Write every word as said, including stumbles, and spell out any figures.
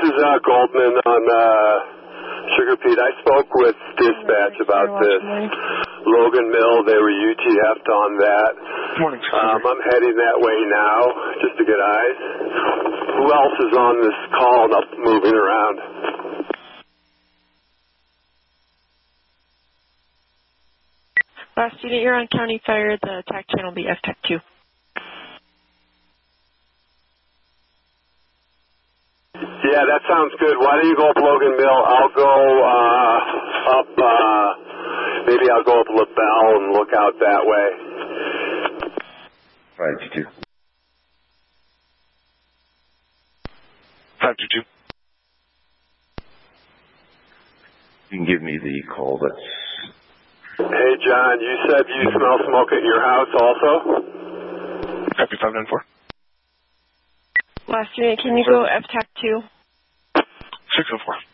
is uh, Goldman on uh, Sugar Pete. I spoke with dispatch about this Logan Mill. They were U T F'd on that. Morning, um, I'm heading that way now, just to get eyes. Who else is on this call and up moving around? Last unit, you're on County Fire. The attack channel will be F TAC two. Yeah, that sounds good. Why don't you go up Logan Mill? I'll go uh, up, uh, maybe I'll go up LaBelle and look out that way. five two two. five two two. You can give me the call that's... Hey, John, you said you smell smoke at your house also? Copy five nine four. Last unit, can you go F TAC two? six oh four.